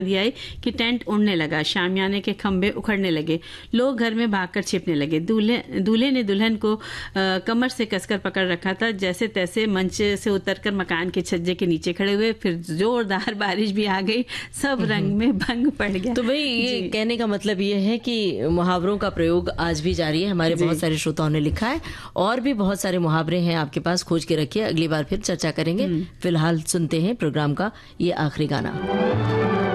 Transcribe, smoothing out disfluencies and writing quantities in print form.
दिया है कि टेंट उड़ने लगा, शामियाने के खंभे उखड़ने लगे, लोग घर में भागकर छिपने लगे। दूल्हे ने दुल्हन को कमर से कसकर पकड़ रखा था। जैसे तैसे मंच से उतरकर मकान के छज्जे के नीचे खड़े हुए। फिर जोरदार बारिश भी आ गई, सब रंग में भंग पड़ गया। तो भाई ये कहने का मतलब ये है कि मुहावरों का प्रयोग आज भी जारी है। हमारे बहुत सारे श्रोताओं ने लिखा है और भी बहुत सारे मुहावरे हैं आपके पास, खोज के रखिए, अगली बार फिर चर्चा करेंगे। फिलहाल सुनते हैं प्रोग्राम का ये आखिरी गाना।